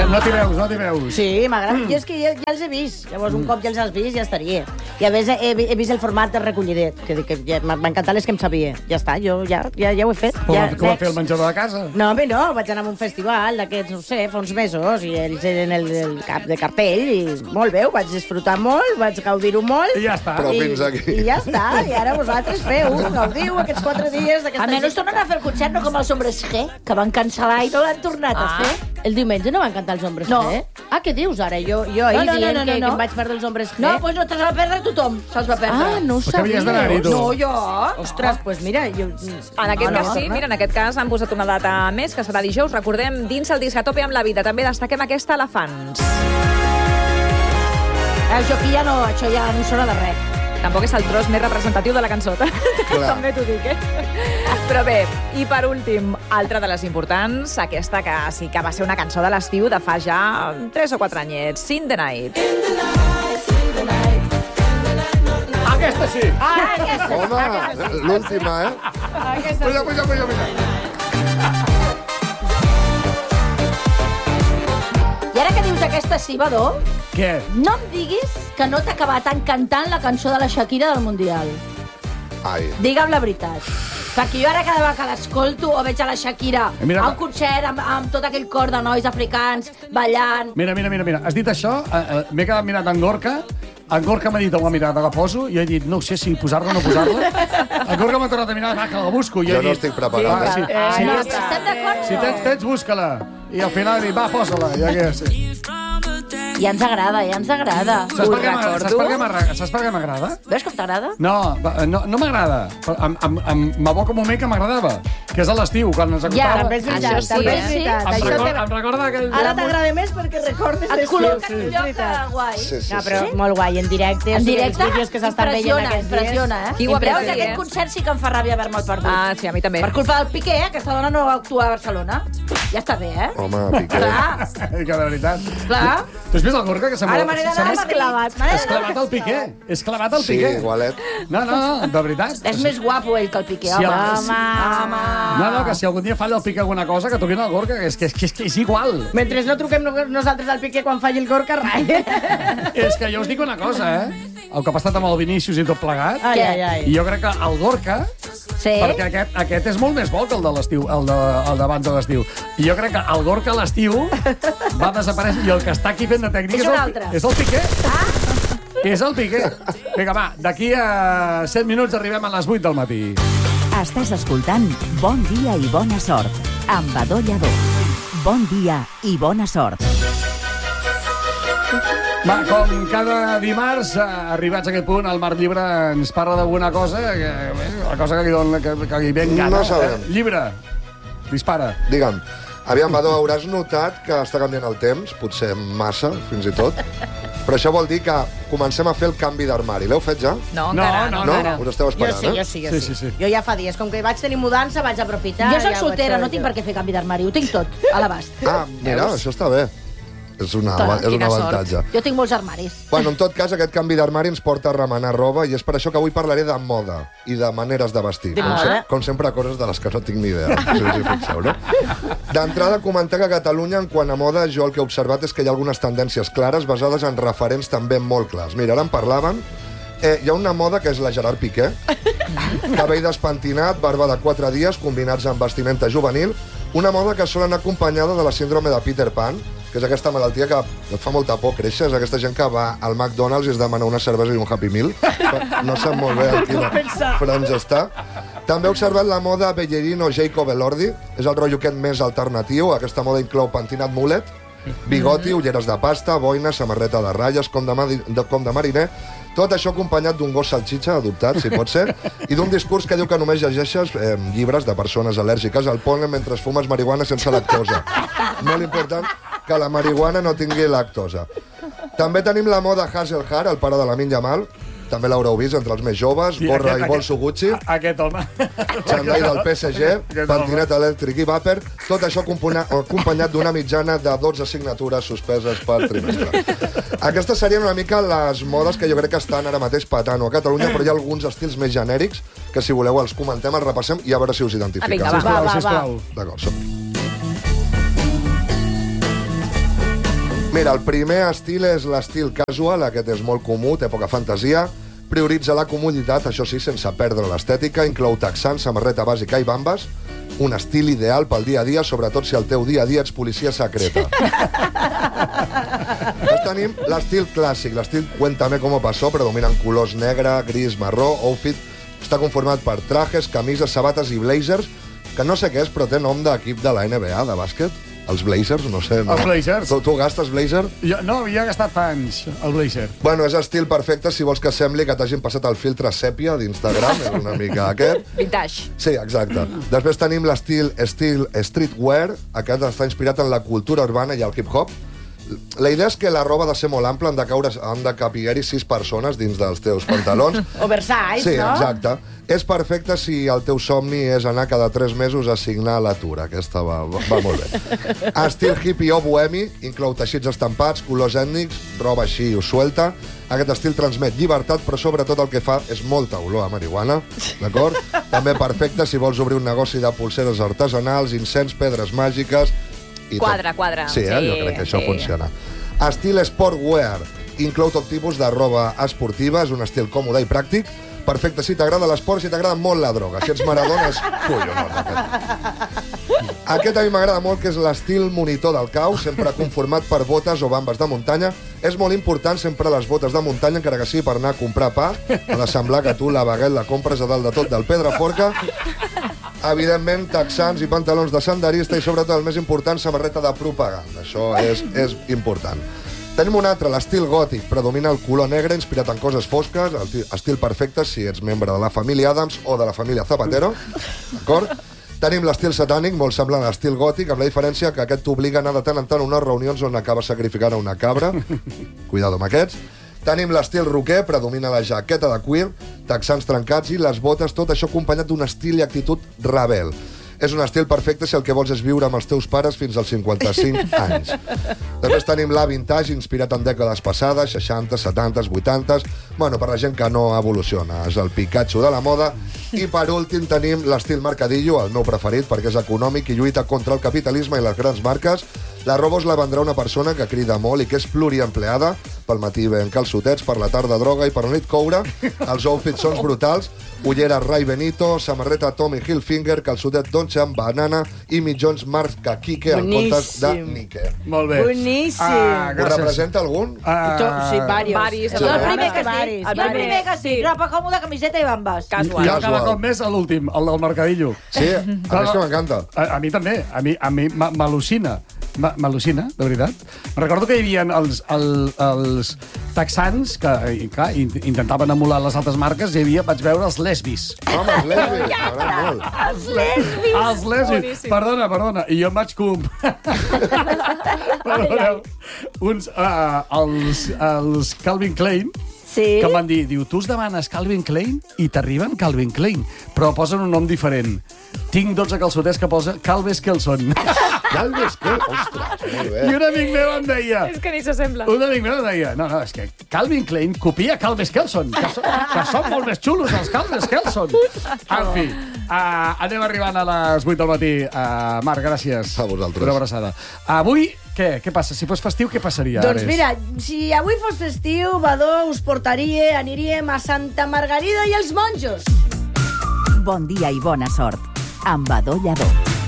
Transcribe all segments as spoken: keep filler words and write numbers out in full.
No t'hi veus, no t'hi veus. Sí, m'agrada. Jo és que ja, ja els he vist. Llavors, un cop ja els has vist, ja estaria. I a més, he, he vist el format de recollidet, que, que ja, m'ha encantat les que em sabia. Ja està, jo ja, ja, ja ho he fet. Com, ja, com va fer el menjador de casa? No, home, no. Vaig anar a un festival d'aquests, no sé, fa uns mesos, i ells eren el, el cap de cartell, i molt bé, ho vaig disfrutar molt, vaig gaudir-ho molt. I ja està. Però I, fins aquí. I ja està. I ara vosaltres feu, gaudiu aquests quatre dies d'aquesta... Almenys tornen a fer el concert, no com els Hombres G, que van cancel·lar i no l'han tornat a fer. El diumenge no van cantar els Hombres No. G? Ah, què dius ara? Jo, jo ahir No, no, no, dient no, que, no. que em vaig perdre els Hombres G. No, doncs no te'ls va perdre tothom, se'ls va perdre. Ah, no ho Pues que havies d'anar-hi, tu. No, jo. Ostres, doncs pues mira... Jo... En aquest no, cas no, sí, no. mira, en aquest cas han posat una data més, que serà dijous. Recordem, dins el disc a tope amb la vida. També destaquem aquesta Elefants. Això aquí ja no, això ja no sona de res. Tampoc és el tros més representatiu de la cançó. També t'ho dic, eh? Però bé, i per últim, altra de les importants, aquesta que sí que va ser una cançó de l'estiu de fa ja tres o quatre anyets, In the Night. Aquesta sí. Ah, aquesta. Home, l'última, eh? Aquesta. Puja, puja, puja, puja. I ara que dius aquesta sí, Badó, Què? no em diguis que no t'ha acabat encantant la cançó de la Shakira del Mundial. Ai. Digue'm la veritat. Perquè jo ara cada vegada que l'escolto o veig a la Shakira Eh, mira, a un concert amb, amb tot aquell cor de nois africans ballant... Mira, mira, mira, mira. Has dit això, eh, eh, m'he quedat mirant en Gorka, en Gorka m'ha dit una mirada, la poso, i he dit, no sé si posar-la o no posar-la. En Gorka m'ha tornat a mirar, va, que la busco. I Jo he no dit, estic preparat. Ah, sí. Eh, Si no, tens- Estem d'acord? Si tens, tens, busca-la. I al final he dit, va, posa-la. Ja que sí. Ja ens agrada, ja ens agrada. Saps Ho per què m'agrada? recordo. Saps per què m'agrada? Saps per què m'agrada? Veus com t'agrada? No, va, no, no m'agrada. Em, em, em, m'aboca un moment que m'agradava, que és a l'estiu, quan ens Ja, acostava. també és veritat, Això sí, també eh? és veritat. Em, Això recorda, te- em recorda aquell... Ara t'agrada més perquè recordes Et l'estiu. col·loca sí. en un lloc de guai. Sí, sí, No, però sí. molt guai, en directe. En o sigui, directe, els vídeos que s'estan veient impressiona, aquests dies. impressiona, eh? Qui ho ha Veus, pres, aquest eh? concert sí que em fa ràbia haver-me'l perdut. Ah, sí, a mi també. Per culpa del Piqué, eh? Aquesta dona no va actuar a Barcelona. Ja està bé, eh? Home, Piqué. Clar, Que de veritat. clar. Tu has vist el Gorka, que sembla... Ara me n'he d'anar sembla- a Madrid. Me n'he És d'anar a clavat al Piqué. És clavat al Sí, Piqué. igualet. No, no, no, de veritat. És més guapo ell que el Piqué, Sí, home. home. home. No, no, que si algun dia falla el Piqué alguna cosa, que toquin el Gorka, que és, que, és, que és, que és igual. Mentre no truquem no- nosaltres al Piqué quan falli el Gorka, rai. És que jo us dic una cosa, eh? El que ha passat amb el Vinícius i tot plegat, Ai, Què? ai, ai. i jo crec que el Gorka, Sí? perquè aquest, aquest és molt més bo que el de l'estiu, el, de, el d'abans de l'estiu. I jo crec que el Gorka a l'estiu va desaparèixer i el que està aquí fent de tècnic És és, un el, altre. és el Piqué. Ah. És el Piqué. Vinga, va, d'aquí a set minuts arribem a les vuit del matí. Estàs escoltant Bon dia i bona sort amb Badó Lladó. Bon dia i bona sort. Va, com cada dimarts, eh, arribats a aquest punt, el Marc Llibre ens parla d'alguna cosa, que, la cosa que li, dona, que, que li ven gana. No sabem. Eh? Llibre, dispara. Digue'm, aviam, Badó, hauràs notat que està canviant el temps, potser massa, fins i tot, però això vol dir que comencem a fer el canvi d'armari. L'heu fet ja? No, No, encara no, no. No? encara. Us esteu Jo esperant, sí, jo eh? sí, jo Sí, sí, sí, sí. Jo ja fa dies, com que vaig tenir mudança, vaig aprofitar. Jo soc ja ho soltera, vaig no tinc per què fer canvi d'armari. Ho tinc tot, a l'abast. Ah, mira, això està bé. És, una, Clar, és un quina sort. avantatge. Jo tinc molts armaris. Bueno, en tot cas, aquest canvi d'armari ens porta a remenar roba i és per això que avui parlaré de moda i de maneres de vestir. De com, moda? se- com sempre, coses de les que no tinc ni idea, si us hi fixeu, no? D'entrada, comentar que a Catalunya, en quant a moda, jo el que he observat és que hi ha algunes tendències clares basades en referents també molt clars. Mira, ara en parlaven. Eh, hi ha una moda que és la Gerard Piqué, cabell despentinat, barba de quatre dies, combinats amb vestimenta juvenil, una moda que sol anar acompanyada de la síndrome de Peter Pan, que és aquesta malaltia que et fa molta por créixer, és aquesta gent que va al McDonald's i es demana una cervesa i un Happy Meal. No sap molt bé en quina franja està. També he observat la moda Bellerino Jacob Elordi, és el rotllo aquest més alternatiu, aquesta moda inclou pentinat mulet, bigoti, ulleres de pasta, boina, samarreta de ratlles, com de, madi- de, com de mariner, tot això acompanyat d'un gos salxitxa adoptat, si pot ser, i d'un discurs que diu que només llegeixes eh, llibres de persones al·lèrgiques al pol·len mentre fumes marihuana sense lactosa. Molt important que la marihuana no tingui lactosa. També tenim la moda Hasselhard, el pare de la Min Jamal, també l'haureu vist entre els més joves, Sí, gorra aquest- i bolso Gucci, A- Aquest home. xandall del P S G, Aquest home. pentinat elèctric i vàper, tot això acompanya- acompanyat d'una mitjana de dotze signatures suspeses per trimestre. Aquestes serien una mica les modes que jo crec que estan ara mateix patant a Catalunya, però hi ha alguns estils més genèrics que, si voleu, els comentem, els repassem i a veure si us identifiqueu. Ah, vinga, va. Sisplau, va, sisplau. D'acord, som. Mira, el primer estil és l'estil casual, aquest és molt comú, té poca fantasia, prioritza la comoditat, això sí, sense perdre l'estètica, inclou texans, samarreta bàsica i bambes, un estil ideal pel dia a dia, sobretot si el teu dia a dia ets policia secreta. Després tenim l'estil clàssic, l'estil Cuéntame cómo pasó, predominen colors negre, gris, marró, outfit, està conformat per trajes, camises, sabates i blazers, que no sé què és, però té nom d'equip de la N B A, de bàsquet. Els blazers, no sé. No. Els blazers? Tu, tu gastes blazer? Jo, no, havia gastat fa anys, el blazer. Bueno, és estil perfecte si vols que sembli que t'hagin passat el filtre sèpia d'Instagram, és una mica aquest. Vintage. Sí, exacte. Després tenim l'estil estil streetwear, aquest està inspirat en la cultura urbana i el hip-hop. La idea és que la roba ha de ser molt ampla, han de, caure, han de capiguer-hi sis persones dins dels teus pantalons. Oversize, sí, no? Sí, exacte. És perfecte si el teu somni és anar cada tres mesos a signar a l'atur. Aquesta va, va molt bé. Estil hippie o bohemi, inclou teixits estampats, colors ètnics, roba així o suelta. Aquest estil transmet llibertat, però sobretot el que fa és molta olor a marihuana, d'acord? També perfecte si vols obrir un negoci de pulseres artesanals, incens, pedres màgiques... I quadra, tot. quadra. Sí, eh? Sí, Jo crec que això sí. funciona. Estil sportwear. Inclou tot tipus de roba esportiva, és un estil còmode i pràctic. Perfecte si t'agrada l'esport, si t'agrada molt la droga. Si ets Maradona, és collonós, aquest. Aquest a mi m'agrada molt, que és l'estil monitor del caos, sempre conformat per botes o bambes de muntanya. És molt important sempre les botes de muntanya, encara que sigui per anar a comprar pa. Ha de semblar que tu la baguette la compres a dalt de tot del Pedraforca. Evidentment, texans i pantalons de senderista i, sobretot, el més important, samarreta de propaganda. Això és, és important. Tenim un altre, l'estil gòtic. Predomina el color negre, inspirat en coses fosques, el estil perfecte si ets membre de la família Adams o de la família Zapatero. D'acord? Tenim l'estil satànic, molt semblant a l'estil gòtic, amb la diferència que aquest t'obliga a anar de tant en tant a unes reunions on acabes sacrificant a una cabra. Cuidado amb aquests. Tenim l'estil roquer, predomina la jaqueta de cuir, texans trencats i les botes, tot això acompanyat d'un estil i actitud rebel. És un estil perfecte si el que vols és viure amb els teus pares fins als cinquanta-cinc anys. Després tenim la vintage, inspirat en dècades passades, seixanta, setanta, vuitanta... Bueno, per la gent que no evoluciona. És el Pikachu de la moda. I per últim tenim l'estil mercadillo, el meu preferit, perquè és econòmic i lluita contra el capitalisme i les grans marques. La roba us la vendrà una persona que crida molt i que és pluriempleada. Pel matí ven calçotets, per la tarda droga i per la nit coure. Els outfits són brutals. Ulleres Ray Benito, samarreta Tommy Hilfiger, calçotet Dolce and Banana i mitjons marca Kike en comptes de Nike. Molt bé. Boníssim. Ah, Us gràcies. representa algun? Ah, To- sí, varios. Varis, Jo el primer que sí. varis, Jo el primer que sí. Ropa còmoda, camiseta i bambes. Casual. jo cada Casual. cop més a l'últim, el del mercadillo. Sí, a mi és que m'encanta. A, a mi també, a mi, a mi m'a- m'al·lucina. M'a- M'al·lucina, de veritat. Recordo que hi havia els, el, els texans que, i, clar, in- intentaven emular les altres marques, i hi havia, vaig veure els lesbis. Home, els lesbis, m'agrada molt. Els lesbis. Els lesbis. Boníssim. Perdona, perdona. I jo em vaig comprar... Perdoneu. Uns, uh, els, els Calvin Klein, Sí. que em van dir, diu, tu us demanes Calvin Klein i t'arriben Calvin Klein, però posen un nom diferent. Tinc dotze calçoters que posa Calves Kelson. Calves, que... Ostres, molt bé. I un amic meu em deia... És que ni s'assembla. Un amic meu em deia, no, no, és que Calvin Klein copia Calves Kelson, que, so, que són molt més xulos els Calves Kelson. En fi, uh, anem arribant a les vuit del matí. Uh, Marc, gràcies. A vosaltres. Una abraçada. Avui, què? Què passa? Si fos festiu, què passaria? Doncs Ares? mira, si avui fos festiu, Badó, us portaria, aniríem a Santa Margarida i els monjos. Bon dia i bona sort. Amb Badó Lladó.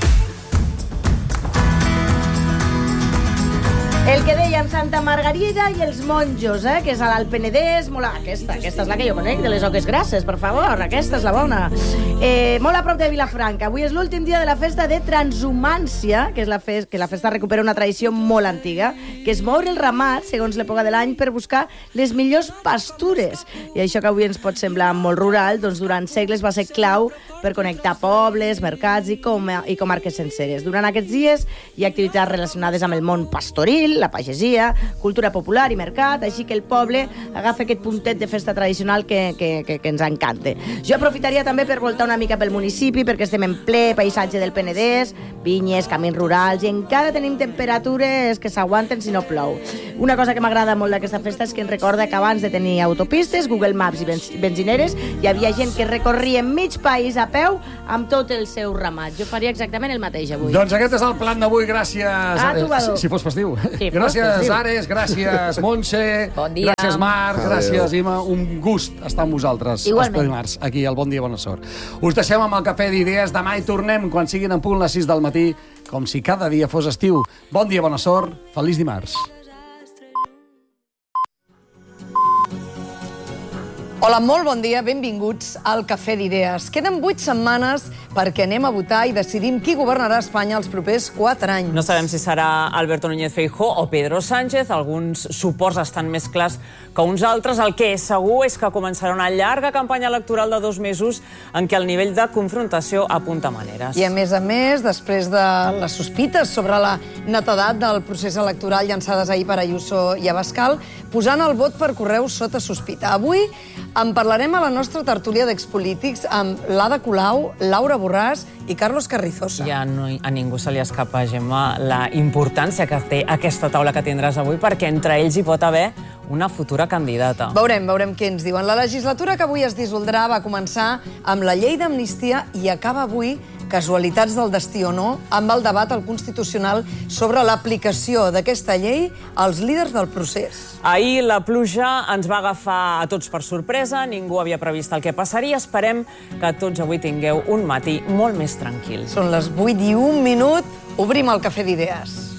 El que dèiem, Santa Margarida i els monjos, eh? Que és a l'Alt Penedès. Molt... Aquesta, aquesta és la que jo conec, de les Oques Grasses, per favor. Aquesta és la bona. Eh, molt a prop de Vilafranca. Avui és l'últim dia de la festa de transhumància, que és la, fes... que la festa recupera una tradició molt antiga, que és moure el ramat, segons l'època de l'any, per buscar les millors pastures. I això que avui ens pot semblar molt rural, doncs durant segles va ser clau per connectar pobles, mercats i, com... i comarques senceres. Durant aquests dies hi ha activitats relacionades amb el món pastoril, la pagesia, cultura popular i mercat, així que el poble agafa aquest puntet de festa tradicional que, que, que, que ens encanta. Jo aprofitaria també per voltar una mica pel municipi, perquè estem en ple paisatge del Penedès, vinyes, camins rurals, i encara tenim temperatures que s'aguanten si no plou. Una cosa que m'agrada molt d'aquesta festa és que ens recorda que abans de tenir autopistes, Google Maps i benzineres, hi havia gent que recorria mig país a peu amb tot el seu ramat. Jo faria exactament el mateix avui. Doncs aquest és el plan d'avui, gràcies... Ah, tu, si, si fos festiu. Sí, gràcies, fos festiu. Ares, gràcies, Montse, bon dia. Gràcies, Marc, Adeu. Gràcies, Ima. Un gust estar amb vosaltres. Igualment. Els dimarts, aquí al Bon Dia, Bona Sort. Us deixem amb el cafè d'idees. Demà hi tornem quan siguin en punt les sis del matí, com si cada dia fos estiu. Bon dia, bona sort. Feliç dimarts. Hola, molt bon dia, benvinguts al Cafè d'Idees. Queden vuit setmanes perquè anem a votar i decidim qui governarà Espanya els propers quatre anys. No sabem si serà Alberto Núñez Feijóo o Pedro Sánchez. Alguns suports estan més clars que uns altres. El que és segur és que començarà una llarga campanya electoral de dos mesos en què el nivell de confrontació apunta maneres. I a més a més, després de les sospites sobre la netedat del procés electoral llançades ahir per Ayuso i Abascal, posant el vot per correu sota sospita. Avui en parlarem a la nostra tertúlia d'expolítics amb l'Ada Colau, Laura Borràs i Carlos Carrizosa. Ja no, a ningú se li escapa, Gemma, la importància que té aquesta taula que tindràs avui, perquè entre ells hi pot haver una futura candidata. Veurem, veurem què ens diuen. La legislatura que avui es dissoldrà va començar amb la llei d'amnistia i acaba avui, casualitats del destí o no, amb el debat al Constitucional sobre l'aplicació d'aquesta llei als líders del procés. Ahir la pluja ens va agafar a tots per sorpresa, ningú havia previst el que passaria. Esperem que tots avui tingueu un matí molt més tranquil. Són les vuit i un minut, obrim el Cafè d'Idees.